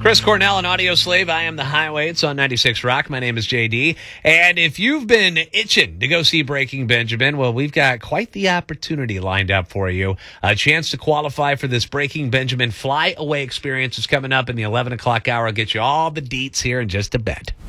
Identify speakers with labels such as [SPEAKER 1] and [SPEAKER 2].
[SPEAKER 1] Chris Cornell and Audio Slave. I am the Highway. It's on 96 Rock. My name is JD. And if you've been itching to go see Breaking Benjamin, well, we've got quite the opportunity lined up for you. A chance to qualify for this Breaking Benjamin fly away experience is coming up in the 11 o'clock hour. I'll get you all the deets here in just a bit.